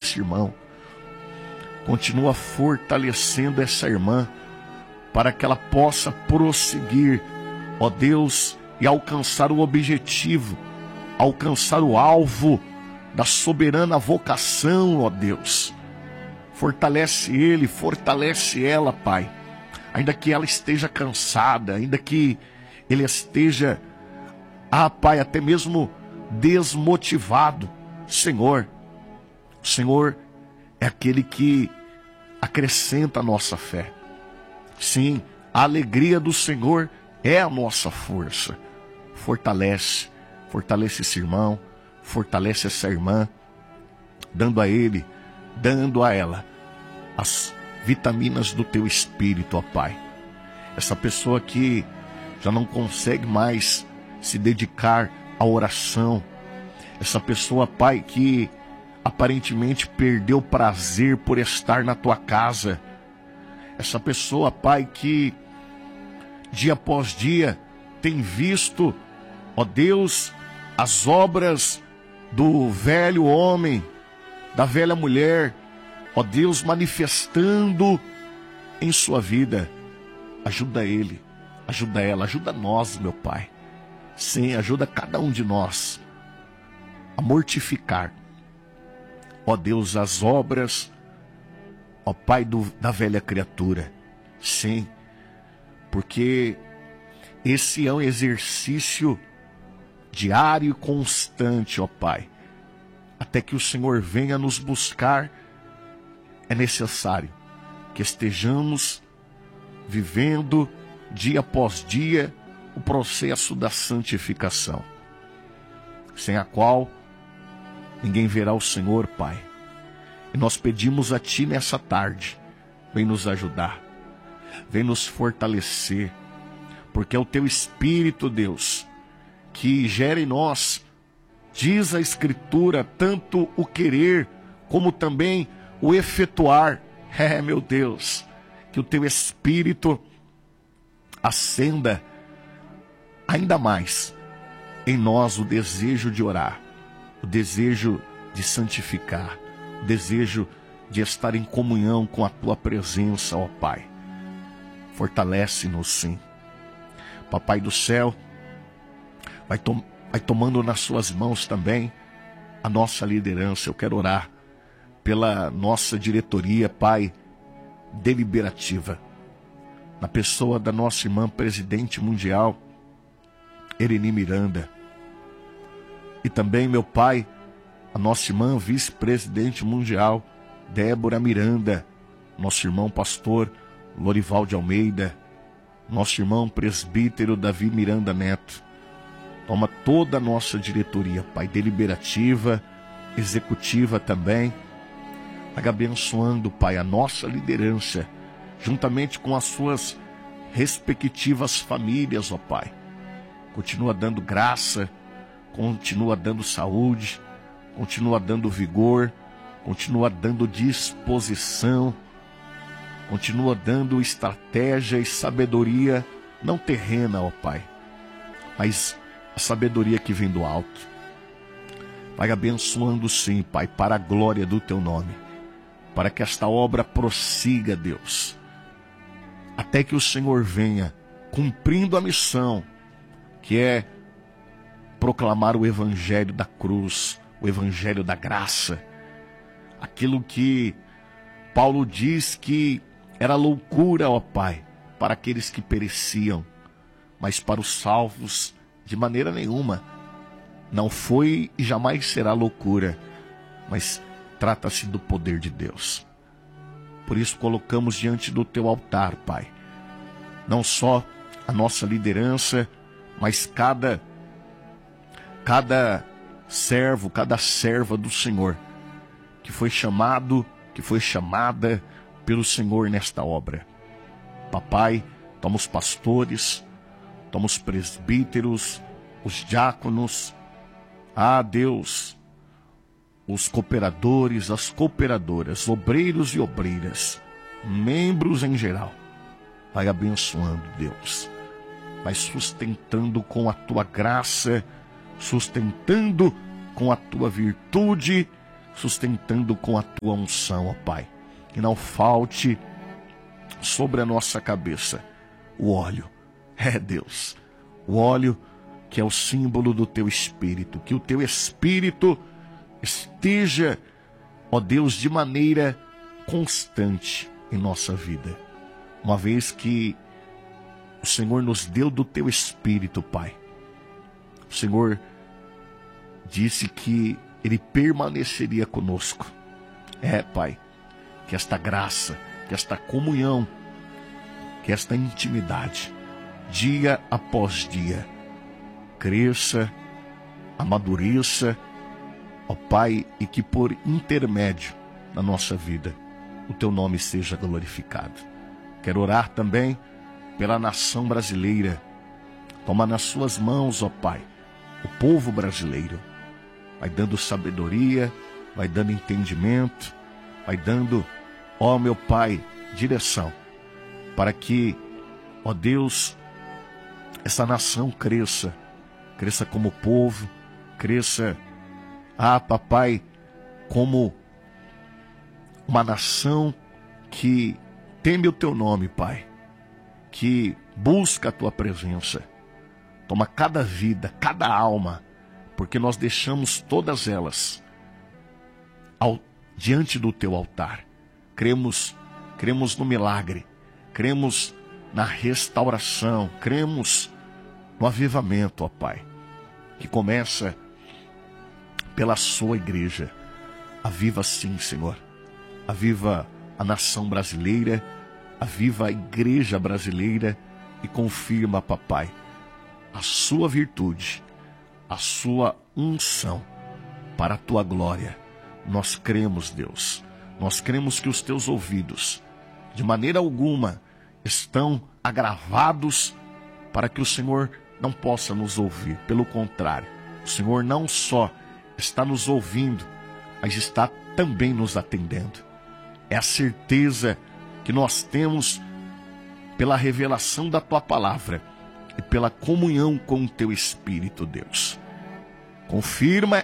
esse irmão. Continua fortalecendo essa irmã para que ela possa prosseguir, ó Deus, e alcançar o objetivo, alcançar o alvo da soberana vocação, ó Deus. Fortalece ele, fortalece ela, Pai. Ainda que ela esteja cansada, ainda que ele esteja, Pai, até mesmo desmotivado. Senhor, o Senhor é aquele que acrescenta a nossa fé. Sim, a alegria do Senhor é a nossa força. Fortalece esse irmão, fortalece essa irmã, dando a ele, dando a ela as vitaminas do teu espírito, ó Pai. Essa pessoa que já não consegue mais se dedicar à oração, essa pessoa, Pai, que aparentemente perdeu o prazer por estar na tua casa, essa pessoa, Pai, que dia após dia tem visto, ó Deus, as obras do velho homem, da velha mulher, ó Deus, manifestando em sua vida. Ajuda ele, ajuda ela, ajuda nós, meu Pai. Sim, ajuda cada um de nós a mortificar, ó Deus, as obras, ó Pai, da velha criatura. Sim, porque esse é um exercício diário e constante, ó Pai. Até que o Senhor venha nos buscar, é necessário que estejamos vivendo dia após dia o processo da santificação, sem a qual ninguém verá o Senhor, Pai. E nós pedimos a Ti nessa tarde, vem nos ajudar, vem nos fortalecer, porque é o Teu Espírito, Deus, que gera em nós, diz a Escritura, tanto o querer como também o efetuar. Meu Deus, que o Teu Espírito acenda ainda mais em nós o desejo de orar, o desejo de santificar, o desejo de estar em comunhão com a Tua presença, ó Pai. Fortalece-nos, sim. Papai do céu, vai tomando nas Suas mãos também a nossa liderança. Eu quero orar pela nossa diretoria, Pai, deliberativa, na pessoa da nossa irmã presidente mundial, Ereni Miranda. E também, meu Pai, a nossa irmã vice-presidente mundial, Débora Miranda, nosso irmão pastor Lorival de Almeida, nosso irmão presbítero Davi Miranda Neto. Toma toda a nossa diretoria, Pai, deliberativa, executiva também. Vai abençoando, Pai, a nossa liderança, juntamente com as suas respectivas famílias, ó Pai. Continua dando graça, continua dando saúde, continua dando vigor, continua dando disposição, continua dando estratégia e sabedoria, não terrena, ó Pai, mas a sabedoria que vem do alto. Vai abençoando sim, Pai, para a glória do Teu nome, para que esta obra prossiga, Deus, até que o Senhor venha cumprindo a missão, que é proclamar o evangelho da cruz, o evangelho da graça, aquilo que Paulo diz que era loucura, ó Pai, para aqueles que pereciam, mas para os salvos, de maneira nenhuma. Não foi e jamais será loucura, mas trata-se do poder de Deus. Por isso colocamos diante do Teu altar, Pai, não só a nossa liderança, mas cada servo, cada serva do Senhor, que foi chamado, que foi chamada pelo Senhor nesta obra. Papai, toma os pastores, toma os presbíteros, os diáconos, Deus, os cooperadores, as cooperadoras, obreiros e obreiras, membros em geral. Vai abençoando, Deus. Vai sustentando com a Tua graça, sustentando com a Tua virtude, sustentando com a tua unção, ó Pai. Que não falte sobre a nossa cabeça o óleo. Deus, o óleo que é o símbolo do teu Espírito. Que o teu Espírito esteja, ó Deus, de maneira constante em nossa vida. Uma vez que o Senhor nos deu do teu Espírito, Pai. O Senhor disse que Ele permaneceria conosco. Pai, que esta graça, que esta comunhão, que esta intimidade, dia após dia, cresça, amadureça, ó Pai, e que por intermédio da nossa vida, o teu nome seja glorificado. Quero orar também pela nação brasileira. Toma nas suas mãos, ó Pai, o povo brasileiro. Vai dando sabedoria, vai dando entendimento, vai dando, ó meu Pai, direção, para que, ó Deus, essa nação cresça como povo, cresça, papai, como uma nação que teme o teu nome, Pai, que busca a tua presença. Toma cada vida, cada alma, porque nós deixamos todas elas diante do teu altar. Cremos no milagre, cremos na restauração, cremos no avivamento, ó Pai, que começa pela sua igreja. Aviva sim, Senhor. Aviva a nação brasileira, aviva a igreja brasileira e confirma, papai, a sua virtude, a sua unção para a tua glória. Nós cremos, Deus, nós cremos que os teus ouvidos, de maneira alguma, estão agravados para que o Senhor não possa nos ouvir. Pelo contrário, o Senhor não só está nos ouvindo, mas está também nos atendendo. É a certeza que nós temos pela revelação da tua palavra e pela comunhão com o teu Espírito, Deus. Confirma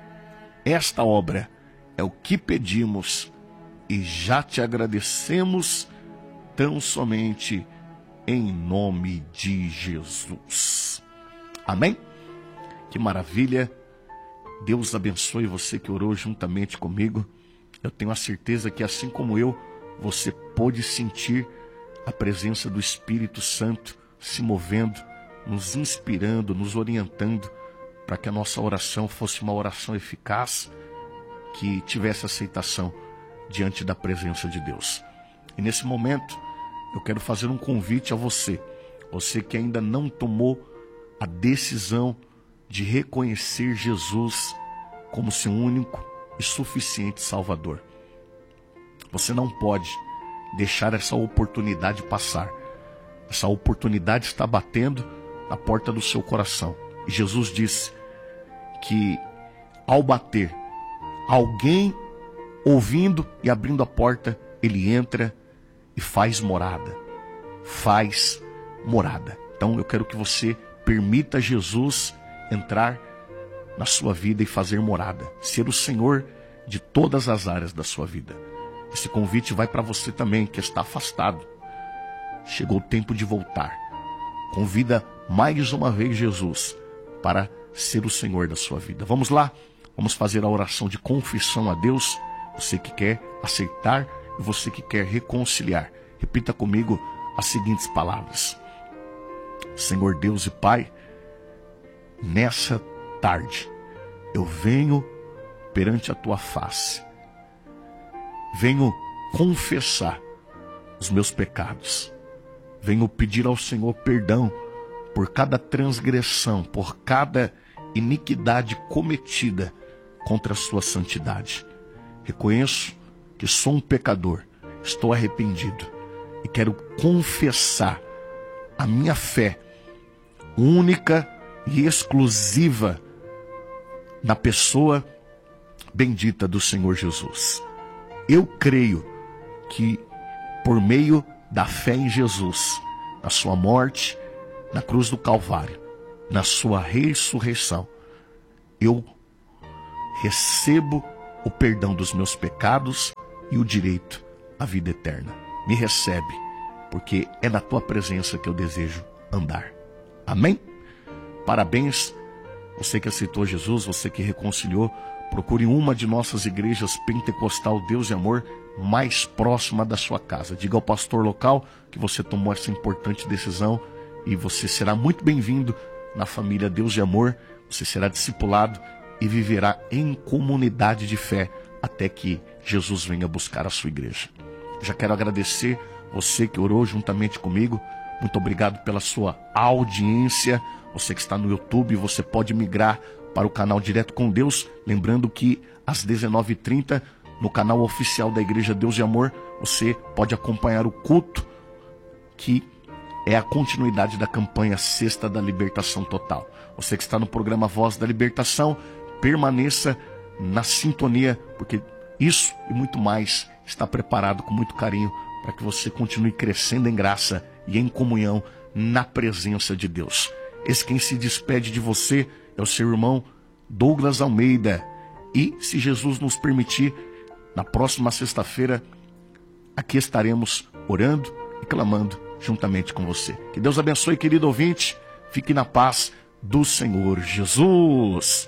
esta obra, é o que pedimos e já te agradecemos tão somente em nome de Jesus. Amém? Que maravilha. Deus abençoe você que orou juntamente comigo. Eu tenho a certeza que, assim como eu, você pôde sentir a presença do Espírito Santo se movendo, nos inspirando, nos orientando, para que a nossa oração fosse uma oração eficaz, que tivesse aceitação diante da presença de Deus. E nesse momento, eu quero fazer um convite a você, você que ainda não tomou a decisão de reconhecer Jesus como seu único e suficiente Salvador. Você não pode deixar essa oportunidade passar. Essa oportunidade está batendo na porta do seu coração. E Jesus disse que ao bater, alguém ouvindo e abrindo a porta, ele entra e faz morada. Faz morada. Então eu quero que você permita Jesus entrar na sua vida e fazer morada, ser o Senhor de todas as áreas da sua vida. Esse convite vai para você também que está afastado. Chegou o tempo de voltar. Convida mais uma vez Jesus para ser o Senhor da sua vida. Vamos lá, vamos fazer a oração de confissão a Deus. Você que quer aceitar e você que quer reconciliar. Repita comigo as seguintes palavras: Senhor Deus e Pai, nessa tarde eu venho perante a tua face, venho confessar os meus pecados, venho pedir ao Senhor perdão por cada transgressão, por cada iniquidade cometida contra a sua santidade. Reconheço que sou um pecador, estou arrependido e quero confessar a minha fé única e exclusiva na pessoa bendita do Senhor Jesus. Eu creio que por meio da fé em Jesus, na sua morte, na cruz do Calvário, na sua ressurreição, eu recebo o perdão dos meus pecados e o direito à vida eterna. Me recebe, porque é na tua presença que eu desejo andar. Amém? Parabéns, você que aceitou Jesus, você que reconciliou. Procure uma de nossas igrejas pentecostal Deus e Amor mais próxima da sua casa. Diga ao pastor local que você tomou essa importante decisão e você será muito bem-vindo na família Deus e Amor. Você será discipulado e viverá em comunidade de fé até que Jesus venha buscar a sua igreja. Já quero agradecer você que orou juntamente comigo. Muito obrigado pela sua audiência. Você que está no YouTube, você pode migrar para o canal Direto com Deus. Lembrando que às 19h30, no canal oficial da Igreja Deus e Amor, você pode acompanhar o culto, que é a continuidade da campanha Sexta da Libertação Total. Você que está no programa Voz da Libertação, permaneça na sintonia, porque isso e muito mais está preparado com muito carinho para que você continue crescendo em graça e em comunhão na presença de Deus. Esse quem se despede de você é o seu irmão Douglas Almeida. E, se Jesus nos permitir, na próxima sexta-feira, aqui estaremos orando e clamando juntamente com você. Que Deus abençoe, querido ouvinte. Fique na paz do Senhor Jesus.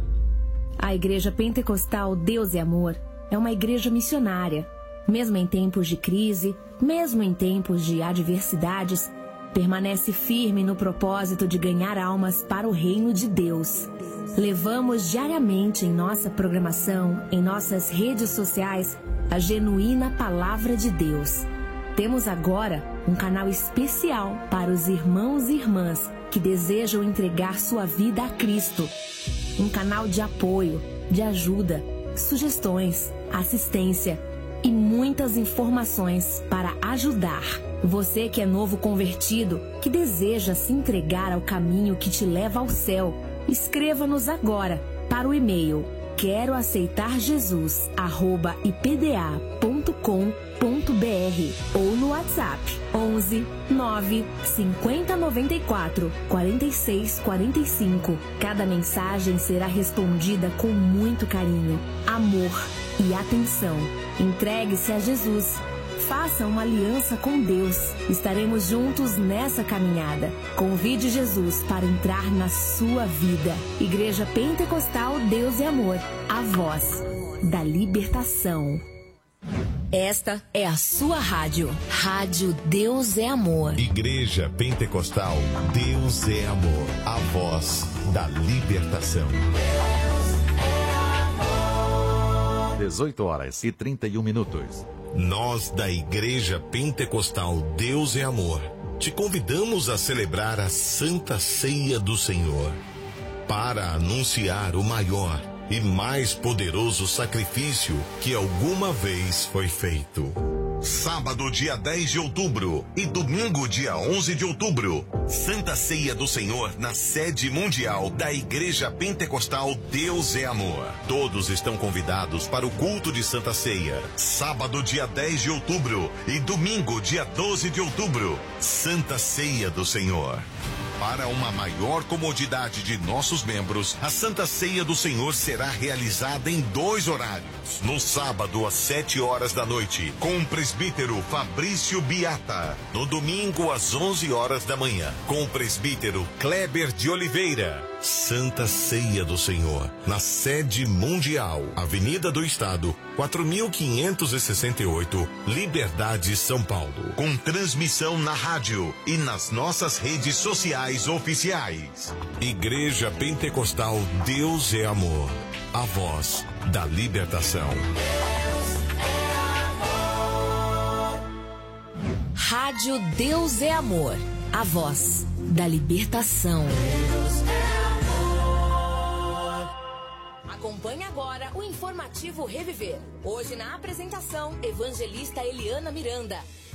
A Igreja Pentecostal Deus e Amor é uma igreja missionária. Mesmo em tempos de crise, mesmo em tempos de adversidades, permanece firme no propósito de ganhar almas para o reino de Deus. Levamos diariamente em nossa programação, em nossas redes sociais, a genuína palavra de Deus. Temos agora um canal especial para os irmãos e irmãs que desejam entregar sua vida a Cristo. Um canal de apoio, de ajuda, sugestões, assistência e muitas informações para ajudar. Você que é novo convertido, que deseja se entregar ao caminho que te leva ao céu, escreva-nos agora para o e-mail queroaceitarjesus@ipda.com.br ou no WhatsApp 11 9 50 94 46 45. Cada mensagem será respondida com muito carinho, amor e atenção. Entregue-se a Jesus. Faça uma aliança com Deus. Estaremos juntos nessa caminhada. Convide Jesus para entrar na sua vida. Igreja Pentecostal Deus e Amor, a voz da libertação. Esta é a sua rádio. Rádio Deus é Amor. Igreja Pentecostal Deus é Amor, a voz da libertação. 18h31. Nós da Igreja Pentecostal Deus é Amor te convidamos a celebrar a Santa Ceia do Senhor para anunciar o maior e mais poderoso sacrifício que alguma vez foi feito. Sábado, dia 10 de outubro e domingo, dia 11 de outubro, Santa Ceia do Senhor na sede mundial da Igreja Pentecostal Deus é Amor. Todos estão convidados para o culto de Santa Ceia. Sábado, dia 10 de outubro e domingo, dia 12 de outubro, Santa Ceia do Senhor. Para uma maior comodidade de nossos membros, a Santa Ceia do Senhor será realizada em 2 horários. No sábado, às 7 horas da noite, com o presbítero Fabrício Biata. No domingo, às 11 horas da manhã, com o presbítero Kleber de Oliveira. Santa Ceia do Senhor, na sede mundial, Avenida do Estado, 4568, Liberdade, São Paulo. Com transmissão na rádio e nas nossas redes sociais oficiais. Igreja Pentecostal Deus é Amor, a voz da libertação. Rádio Deus é Amor, a voz da libertação. Acompanhe agora o informativo Reviver. Hoje na apresentação, evangelista Eliana Miranda.